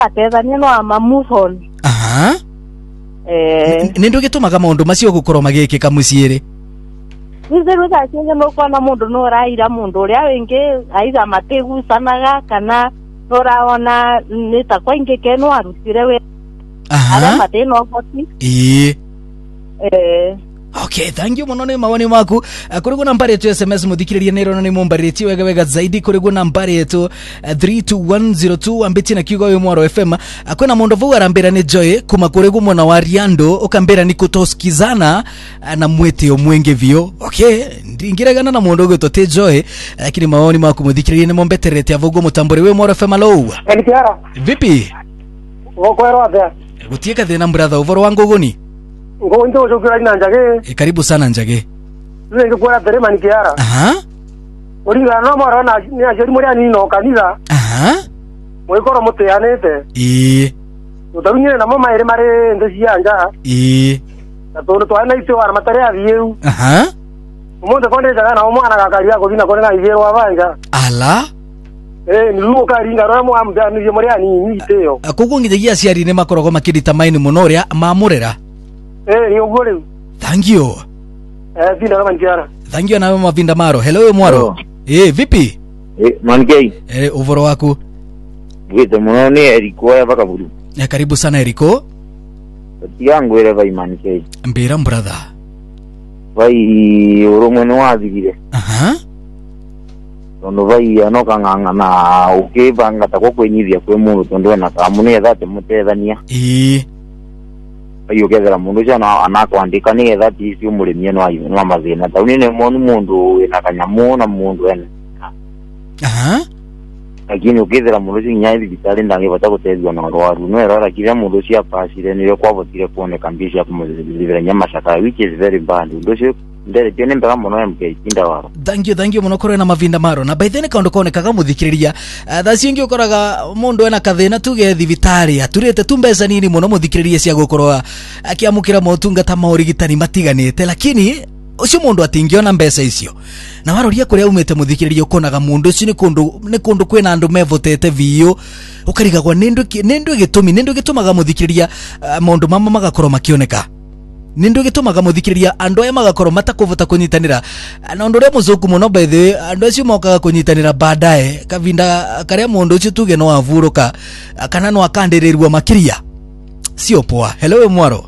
atethania no ama move on. Aha. Nendo gitumaga maundu macio gukorwo magikika muciiri. Nizeru za chenye no kwana mundu no raira mundu uria wingi aiza mategusanaga kana noraona nitakwa ingike no arutire we. Aha. Ara mateno foti. Okay, thank you muno ni mawani maku. Kurigo nambari yetu SMS muthikiririe nero ni mumbariti wega zaidi kurigo nambari yetu 32102 ambiti na kigo Mwaro FM. Kwena mundu vuga arambira ni Joy kuma kurigo mwana wa Riando ukambira ni kutosikizana na mwete omwenge vio. Okay, ndingiregana na mundu gweto te Joy, lakini mawani maku muthikiririe ni mombeterete avugo mutamburi we Mwaro FM. Hello. Elikiara. Vipi? Wokwero atia. Gutieka thina brother uvoro wangu guni. Ngo ndo ushukira ina Njage. Karibu sana Njage. Ndio kwa terema nikiara. Aha. Uringa no mara na ni ajeri muri ani no kanisa. Aha. Mwikoro muteanete. Utarunyire na mama ere mare ndesi anja. Na tono twana icio ara matare avieu. Aha. Umonde konde jaga na omwana gakaria ko bina kone na ivero abanja. Ala. Ni luka ringa ro mu amja ni muri ani iteo. Kugo ngithegia ciari ni makorogo makirita maini muno ria mamurera. Ni ugore. Thank you. Bina na manjara. Thank you na mavinda maro. Hello Mwaro. Vipi? Mankei. Uvoro wako. Gite muno ni Eriko ya Bakaburu. Karibu sana Eriko. Yangu ile vai Mankei. Mbira brother. Vai urumwe no azigire. Aha. Ndo vai anoka nganga na ukibanga takokwenyithia kwe mundu tondo na kamune thate mutethania. Ayo gethera mundu jana anakwandika ni thati icio murimie no ayo no mazina tauni ne mundu ina kanyamu na mundu ene. Aha. Lakini ukethera mundu cinya thibitari ndange bata gutethio na rwaru no erora kire mundu cia pasire ni kwavotire kuoneka mbisha kumuzivira nyama shaka which is very bad. Ndo cio ndere tiene mpaka muno MK tinda waro. Thank you muno kore na mavinda maro na by the way kaundu konekaga muthikiriria thaci ngi ukoraga mundu ena kathina tuge thibitari aturite tumbesa nini muno muthikiriria cia gukorwa akiamukira motungata maurigitani matiganite lakini ucio mundu atingiona mbesa icio na waroria kuria umete muthikiriria ukonaga mundu ucio ni kundu kwena andu mevotete vio ukarigagwa nindu gitumaga muthikiriria mundu mama magakorwo makioneka nindu gitumaga muthikiriria andu aya magakorwo matakuvota kunyitanira na undu ria muzuku muno by the way andu acio mokaga kunyitanira baadaye kavinda karia mundu ucio tuge no avuruka kana no akandirirwa makiria sio poa. Hello Mwaro.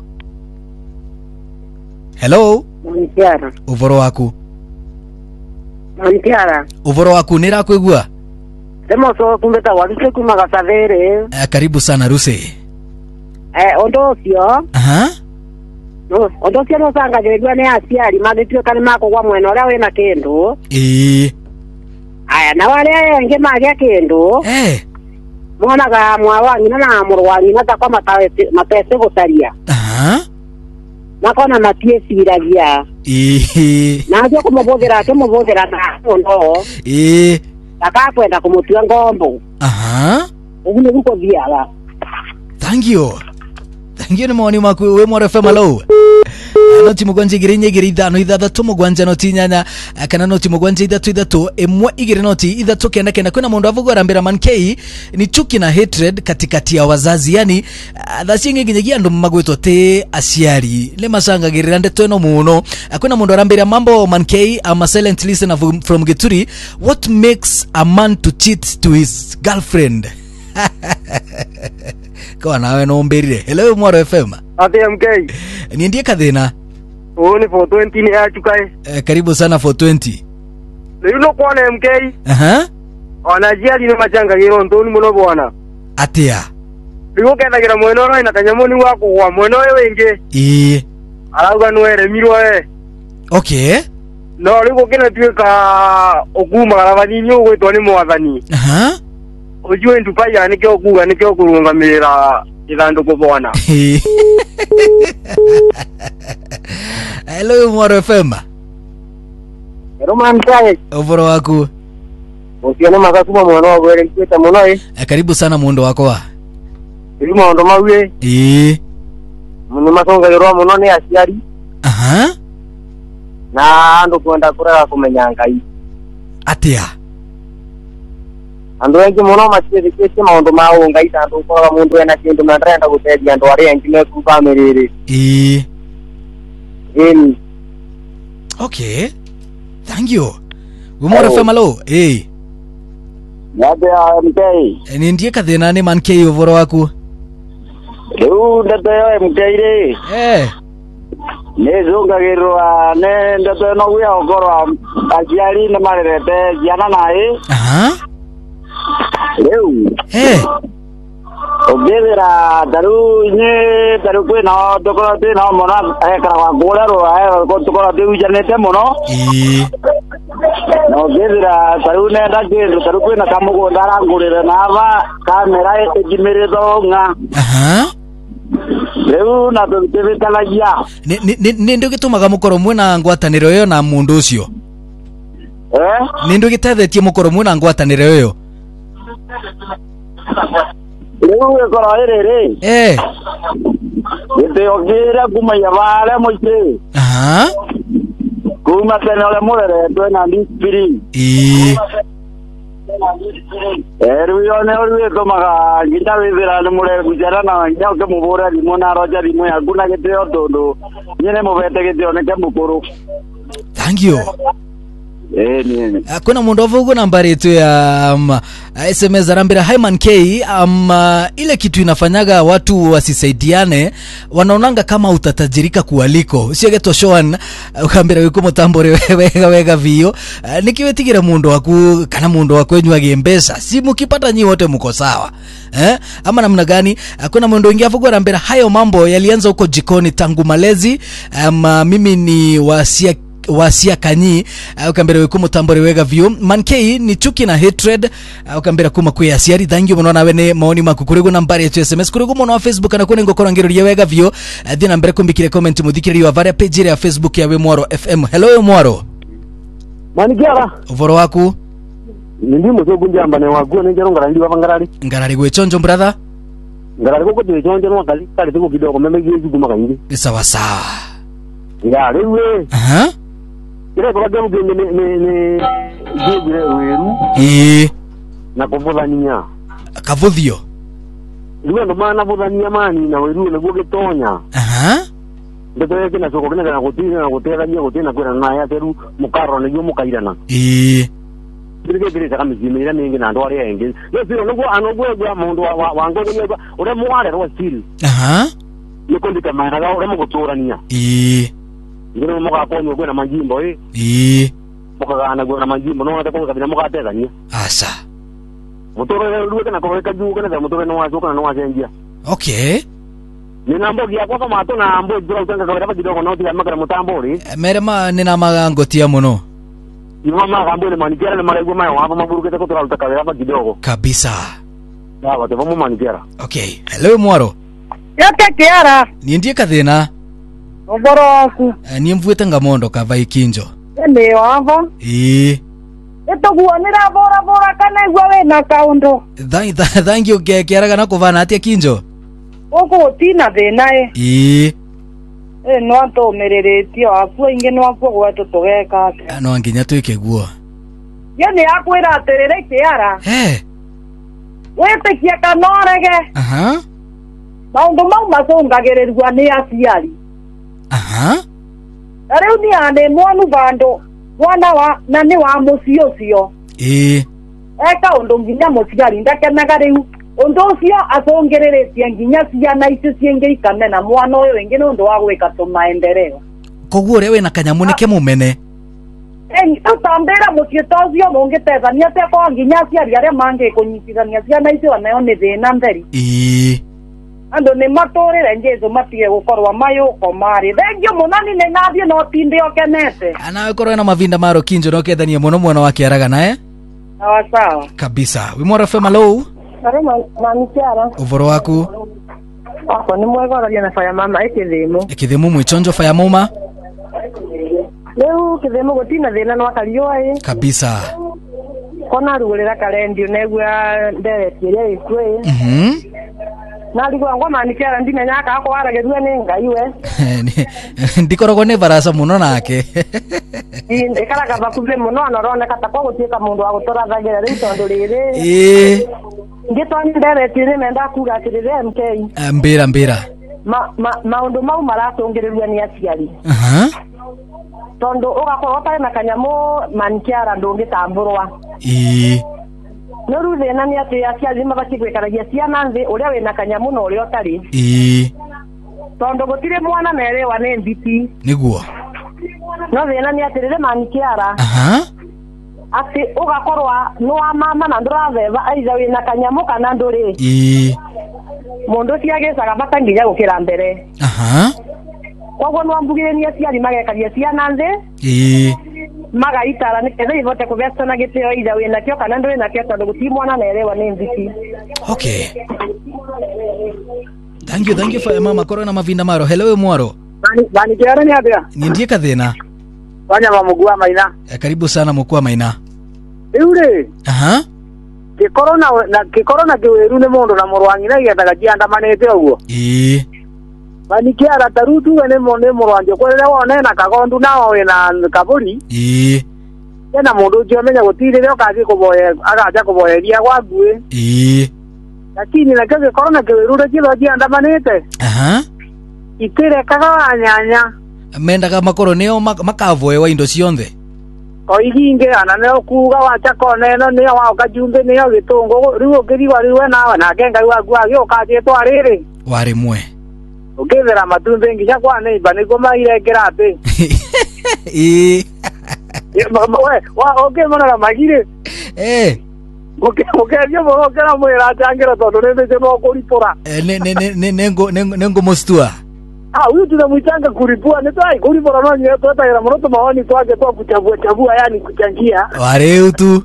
Hello. Mantiara. Uvoro waku. Mantiara. Uvoro waku nira kuigua. Demo so kumbeta walise kumaga savere. Karibu sana Ruse. Ondo sio. Aha. No, ondo sio no sanga jeredwa ne asiari magitio kane mako kwa mwena ora we na kendo. Aya na wale nge magia kendo. Mwana ga mwawangi na murwangi na takwa matese gotaria. Aha. Nakona matiesi biragia. Na ndio kumubodera na ondo. Akakwenda kumutua ngombo. Aha. Ubune uko viala. Thank you ni mwani maku we Mwaro FM. Hello. Noti mugwanje girinye giridano ithatu mugwanje noti nyanya kana noti mugwanje ithatu emwe igire noti ithatu kenda kwena mundu avugo arambira Mankei ni chuki na hatred katikati ya wazazi yani thacinge nginyagia andu magwetwo te aciari le masanga girira ndeto eno muno kwena mundu arambira mambo Mankei. I'm a silent listener from Gituri. What makes a man to cheat to his girlfriend? Kwa nawe no mberire. Hello Mwaro FM. Ati MK. Ni ndiye kathina. Ni 420 ni achukai. Karibu sana 420. Leo kwa na MK. Aha. Onajia ni machanga giro ntoni muno bwana. Atia. Leo kenda gira mweno ro ina kanyamoni wako wa mweno wenge. Arauga nwere mirwe. Okay. No leo kena tuika okuma arabanyo gwetwa ni mwathani. Aha. Ujue ntupaya nikyo kuga nikyo kurungamirira ithanduku bwana. Hello Mwaro FM. Roman Kai. Uvoro waku. Ukiona makasuma mwana wa gwere kweta muno karibu sana mundo wako wa. Ili maondo mawe. Muno masonga yoro muno ne aciari. Aha. Na ndo kwenda kurara kumenya Ngai. Atia. andu engi muno macirikitie maundu ma ungai tandu ukora mundu ena kindu na ndrenda guteithia andu aria engi me ku family ri. Okay. Thank you. Umora famalo. Yabe MK. Ni ndiye kathina ni man K uvoro waku. Riu ndeto MK ri. Nezungagirwa ne ndeto no gya ukorwa ajiari na marerete jana nae. Riu. Obevera daru ne daru kwe na dokora te na mona ekara wa gola ro ko tokora te ujanete mono. No bevera daru ne daru kwe na kamugo dara ngurira na va kamera ejimere donga. Riu na tebe talagia. Ni ndio gitumaga mukoro mwena ngwataniro yo na mundu ucio. Ni ndio gitethetie mukoro mwena ngwataniro yo. Riu ekora ere. Ite ogira kuma ya vale moite. Kuma tena ole murere twena ndipiri. Riu yo ne ori tomaga ngitawithira ni murere kujara na ngao ke mubora limona roja limo ya kuna geteo tondo. Nyene mubete geteo ne ke mukuru. Thank you. Kuna mundu ovugo nambari yetu ya SMS arambira Hyman K ile kitu inafanyaga watu wasisaidiane wanaonanga kama utatajirika kualiko usiageto Sean ukambira wiko mutambore wega vio nikiwetigira mundu waku kana mundu wakwenyu agembesa si mukipata nyi wote mko sawa ama namna gani. Kuna mundu ingia vugo arambira hayo mambo yalianza huko jikoni tangu malezi mimi ni wasia kanyi ukambira wiko mutambore wega view man K ni chuki na hatred ukambira kuma kwe asiari. Thank you muno wene maoni makukurigo nambari yetu SMS kurigo muno wa Facebook na kune ngokora ngiro wega view thi nambere kumbikire comment muthikiri wa varia page ya Facebook ya Mwaro FM. Hello Mwaro. Manigiara uvoro waku ndi muzogu njamba ne wagu ne njero ngarandi wa ngarari gwe chonjo brother ngarari ko gwe chonjo no kali kali tuko kidogo meme gezi guma kangi sawa sawa ya lewe kile kwa gamu ne gwe weru na kuvudhania kavudhio ndio ndo maana vudhania mani na weru na gwe tonya ndio yake na soko kana kutina na kutera nyo kutina kwa na ya teru mukaro ne yomo kairana Bile kama zimira mingi na ndo ari enge yo siro ngo anogwe gwa mundu wa ngo ngwa ure muare ro still yuko ndika mara ure mu kutorania ngiro mu ka ponyo gwe na majimbo muka gana gwe na majimbo no ata ko kabina muka tega ni asa mutoro ruwe kana ko ka ju kana mutoro no wazo kana no wazengia nina mbogi ya kwa mato na mbo jura utanga kwa hapa kidogo na uti makara mutambori merema nina magangotia muno Mama kambole manikera na marego mayo hapa maburuke kutoka utakawera hapa kidogo kabisa. Sawa tevamo manikera. Okay. Hello Mwaro. Yote kiara. Ni ndiye kathina. Oboro waku. Ni mvuete ngamondo kava ikinjo. Ene wava. Eto guonera bora kana igwa we na kaundo. Thank you kiara kana kuvana atia kinjo. Oko tina thenae. No ato mereretio afu inge no afu gwato togeka no nginya twike guo yene akwira aterere kiara wete kia kanorege maundu mau macungagirirwa ni aciari riu ni ane mwanu bando mwana wa na ni wa mucio cio eka undu nginya muciari ndakenaga riu undu ucio acungereretie nginya ciana icio ciengirikane na mwana uyu wingi ni undu wa gwika tumaendeleo koguo rewe na kanyamu nike mumene utambira mucio tocio mungitethania te kwa nginya ciari aria mangikunyitithania ciana icio nayo ni thina mberi andu ni maturire Jesu matige gukorwa mayuko mari thengio muno ni nathie no tinde okenete anawe korwo na mavinda maro kinjo no kethania muno mwana wake araga nae sawa kabisa. Mwaro FM low Manikiara. Uvoro waku? Ako ni mwego radia na faya mama ekithemu mwichonjo faya mama. Leo kithemu gotina thina no akalioa kabisa. Kona rugurira kalendio negwa ndere tiria ikwe. na ndiko ngoma nikera ndimenya kako waragethwe ni ngai we ndikoragwo ni barasa muno nake ndikaraga bakuve muno anoroneka ta gutuika mundu wa gutorathagira ri tondu riri ngitoni nderetire menda kuga atirire MK mbira maundu mau maratungiriria ni aciari tondu ugakorwo tari na kanyamu manikiara ndungitamburwa Noruze nani ati aciari mabati gwikaragia ciana nthi uria wina kanyamu no uria utari tondu gutire mwana merewa ni mbiti niguo no thina ni ati rire manikiara ati ugakorwa no mama na nduratheva aitha wina kanyamu kana nduri mundu ciagecaga bata nginya gukira mbere koguo no ambugire ni aciari magekagia ciana nthi magaitara niketha ivote kuvestana gitio aitha wina kio kana nduri na kio tondu guti mwana nerewa ni mbiti. Okay, thank you for mama korona mavinda maro. Hello we mwaro bani kiara ni atia ni ndie kathina wanya mamugua maina karibu sana mukua maina iure Kikorona kiweru ni mundu na murwangi na yetaga jiandamanite uguo bani kiara tarutu ene mone murwangi kwere wone na kagondu nawo wina kaburi na mundu ucio menya gutirire ukaji kuboye agaja kuboyeria gwagwe lakini na kage korona kiweru ri kilo jiandamanite itire kaga nyanya mendaga makoro neo makavoewa indo cionthe oiginge ana neo kuga wacha koneno neo wa kajumbe neo gitungo riu ukiriwa riwe nawe na kenga wagu agi ukaje twariri wari mwe ukithera matumbe nginya kwa neiba niko mairegera ati wa mona la magire Ukejia moro kera mwera changira tondu nende no kuripura nengo mostua huyu tunamwitanga kuripua ni tai kuripura no nyewe tuatagira moro tumawani twaje kwa kuchabua yani kuchangia ware utu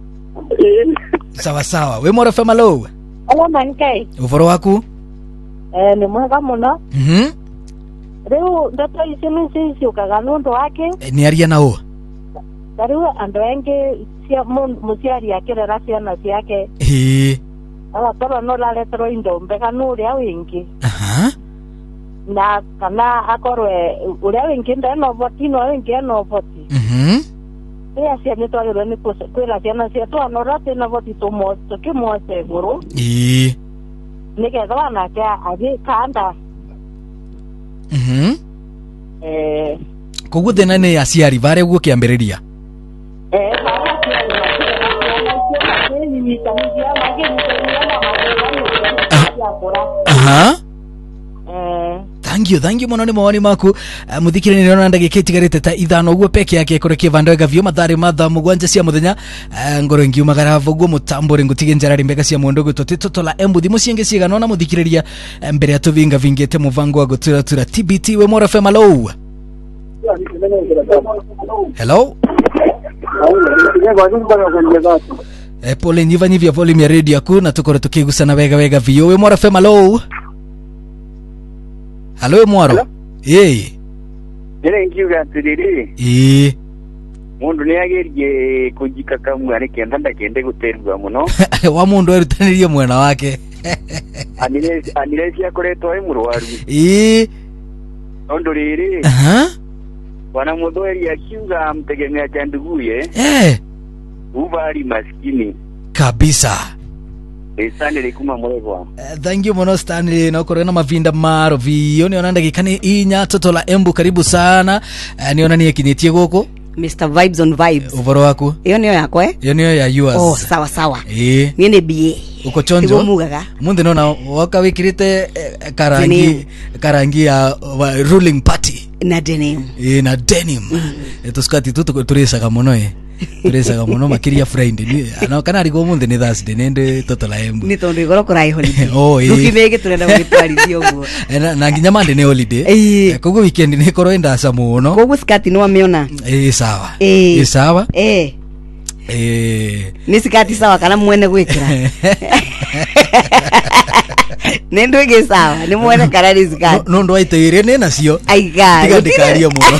sawa we moro fema low Hello mankai uvoro waku ni mwega muno riu ndoto ici sisi ukaganondo wake ni aria nao riu andu engi cia muciari akirera ciana ciake agatoro no laretro indo mbega nuria wingi na kana akorwe uria wingi ndeno voti no wingi no voti ya cia ni twagirwe ni kwira ciana cia twanora na voti tukimwose guru nigetha wanake agi kanda koguo thina ni aciari bare guo kiambiriria thank you muno ni mawani maku muthikire ni rona ndagike tigarite ta ithano guo peke yake kurekia vando gavio mathari matha mugwanja cia muthenya ngoro ngiumagara voguo mutambore ngutige njarari mbega cia mundu gutotitola embuthi musienge cigana na muthikiriria mbere ya tuvinga vingete muvango wa gutura TBT we mora fema low hello pole nyiva volume ya radio yaku na tukore tukigusana wega vio we mora fema low hello we mwaro ere ngiuga tiriri mundu ni agerie kujika kamwe ari kenda ndakende guterwa muno wa mundu erutanirie mwena wake anire cia kuretwo ai murwaru ondo riri wana mudhori akiuga mtegemea cha nduguye ubali maskini kabisa Stanley kuma mwewa thank you muno Stanley na korena mavinda maro vio ni onanda gikani inya totola embu karibu sana ni onani ekinyetie goko Mr Vibes on Vibes uvoro wako iyo niyo yakwe iyo niyo ya yours sawa niene bie uko chonjo munde nona waka wikirite karangi ya ruling party na denim tuskati turesaga muno turesaga muno makiria Friday ana kana rigo munde ni Thursday nende totola embu ni tondu igoro kurai holiday ukimege turenda gutwarithio guo na nginya Monday ni holiday koguo weekend ni koro enda sa muno koguo skati no ameona sawa sawa ni skati sawa kana mwene gwikira nendo ige sawa ni mwene kana ni skati no ndo aiteire ne nacio aiga ndikaria muno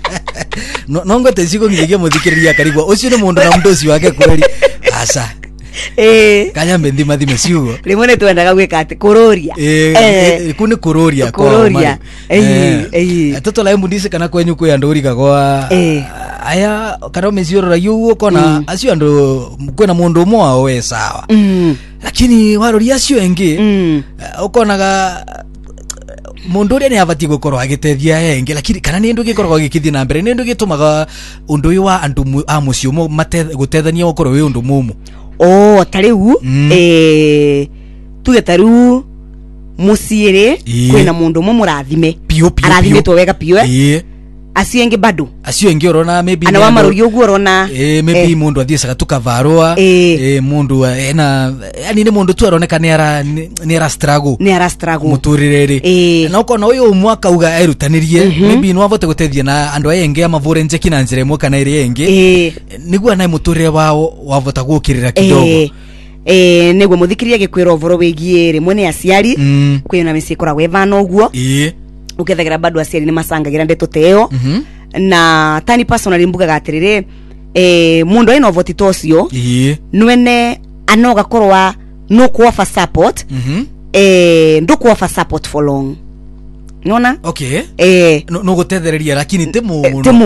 no ngo tesigo ngiye muthikiriria karigwa ucio ni mundu na mdosi wake kweli asa kanya mbendi mathi meciugo rimwe twendaga gwika ati kuroria kuni kuroria kuroria toto la mbundisi kana kwenyu kwe andorika kwa aya kana mezioro yugo kona acio ando kwena mundu mwa we sawa lakini waroria acio engi ukonaga mundu uri ni abati gukorwo agitethia engi lakini kana ni ndu gikorwo agikithia na mbere ni ndu gitumaga undu uyu wa andu a mucio gutethania gukorwo wi undu mumu tariu tugetaru musiire kwina mundu mumurathime arathimitwo wega piu acio engi bado acio engi orona maybe ana wa maruri ugu orona maybe mundu athiesaga tukavarwa mundu ena yani ni mundu tu aroneka ni ara struggle muturireri na ukona uyu mwaka uga erutanirie maybe no avote gutethia na andu ayengi amavure njeki na njire mwe kana iri yengi niguo na muturire wao wavota gukirira kidogo niguo muthikiria gikwira ovoro wigie rimwe ni aciari kwina misi koragwo evana uguo ukethagera bado aciari ni masangagira ndeto teo na tani personally mbugaga atirire mundu ino voti tocio nwene anoga korwa no ku offer support ndo ku offer support for long nona no gutethereria lakini temu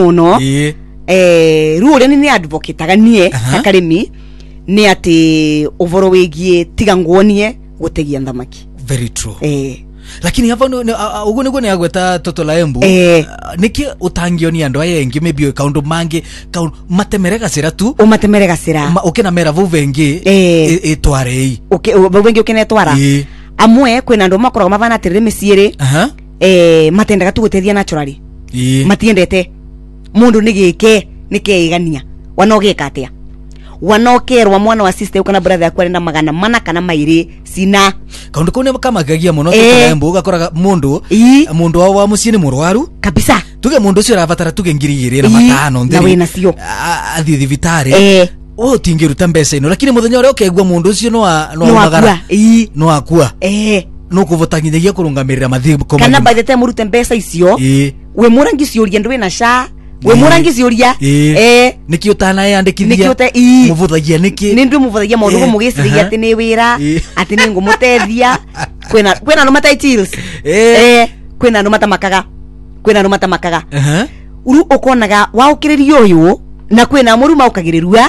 ruo ni advocate aganie takarimi ni ati ovoro wigie tiga nguonie gutegia ndamaki very true lakini hapa ugu niguo ni agweta toto la embu niki utangionia ndo ayengi maybe kaundu mangi matemerega sira tu umatemerega sira ukena mera vuvengi etware vuvengi ukena etwara amwe kwina ndo makoro mavana atirire misiere matendaga tu gutethia naturally matiendete mundu nigike nikeigania wanogeka atia wanokerwa mwana wa sister ukana brother yakwa na magana mana kana mairi sina kaundu kone kama gagia muno tukaembo ugakoraga mundu wa muciini murwaru kabisa tuge mundu ucio rabatara tuge ngiri 2 na matano ndiri na wina cio athi thibitari tingiruta mbeca ino lakini muthenya uri ukegwa mundu ucio no magara no akua no kuvotangiria kurungamirira mathiko kana by the time urute mbeca icio we murangi ciuria ndu wina sha we murangi ciuria niki utana yandikithia muvuthagia niki ni ndu muvuthagia maundu mugicirigia ati ni wira ati ni ngumutethia kwina no matai titles kwina no matamakaga uru ukonaga waukiririo uyu na kwina muruma ukagirirua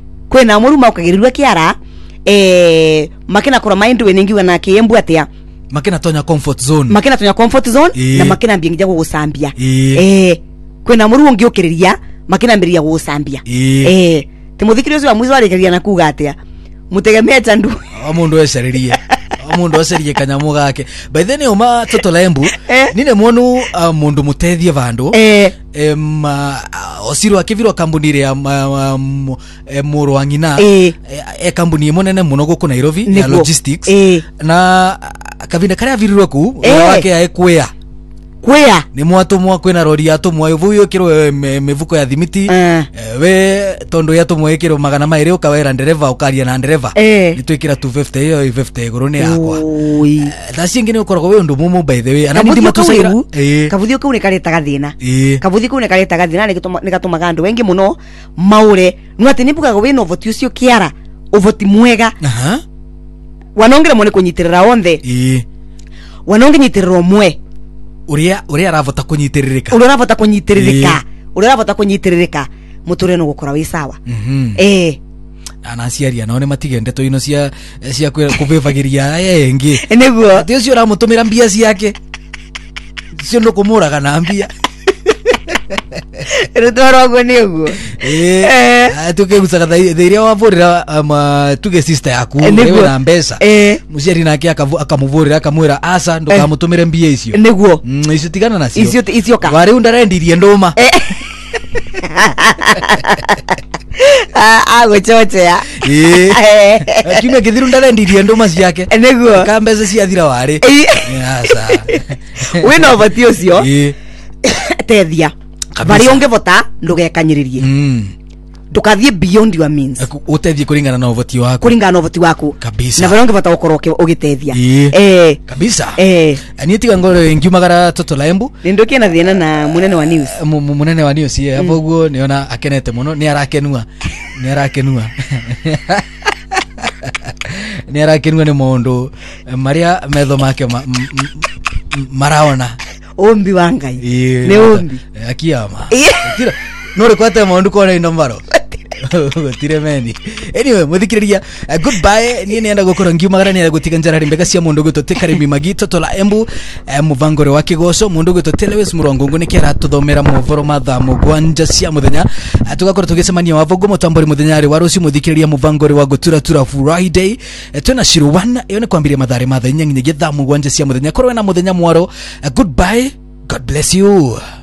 kiara makina kora mind we ningiwa na kiembu atia makina tonya comfort zone na makina mbingia gugusambia kwina muru ungi ukiriria makina mbiria gugusambia timuthikiri ucio amwizo arikiria na kuga atia mutegemea tandu mundu eceririe mundu acerie kanyamu gake by the way toto la embu nine mwonu mundu mutethie vandu osiru akiviro kambuni ya muru wangina kambuni monene muno guku Nairobi ya logistics na kavinda karia virirwe ku wake aekwea ni mwatumwa kwina rori atumwa vuyo kiro mevuko ya thimiti we tondo yatumwa ikiro magana mairi ukawera ndereva ukaria na ndereva nitwikira 250 iyo 50 iguru ni yakwa thacingine ukoragwo we undu mumu by the way ana mundi matusaira kavuthio kau ni karetaga thina nikatumaga andu wengi muno maure nwati nimbugaga we no voti ucio kiara uvoti mwega wanongera mone kunyitirira onthe wanongenyitirira omwe uria aravota kunyitirika muture no gukora wi sawa ana ciaria none matigende to ino cia kuvivagiria yengi niguo ati ucio ramutumira mbia ciake cio ndo kumuraga na mbia rutoro gwo ni uguo tukegucaga thairia wavurira tuge sister yaku wewe na mbeca muciari nake akamuvurira akamwira asa ndukamutumire mbia icio niguo icio tigana nacio icio ka wari undarendirie nduma agochochea kiume kithiru ndarendirie nduma ciake niguo ka mbeca ciathira wari asa wina vati ucio tethia bari ungevota ndugekanyiririe tukathie beyond your means utethie kuringana na uvoti waku kabisa na bari ungevota ukorwo ugitethia kabisa ani tiga ngoro ngiumagara toto la embu nindokie na thina na munene wa news hapo uguo niona akenete muno ni arakenua ni arakinwa ni mundu maria metho make maraona ombi wangai ne ombi akiyama tira no rekwate mundu kona ino maro tire meni anyway muthikiriria goodbye ni nenda gukora ngiumagara ni gutiga njara rimbega cia mundu gutotekare mimagito tola embu muvangore wa kigoso mundu gutotelewe murongo ngune kera tuthomera muvoro matha mugwanja cia muthenya tugakora tugisemania wavogo mutambori muthenyari wa ruci muthikiriria muvangore wa gutura tura Friday twena shiruwana iyo ni kwambiria mathare matha nyanginye getha mugwanja cia muthenya korwe na muthenya mwaro goodbye, God bless you.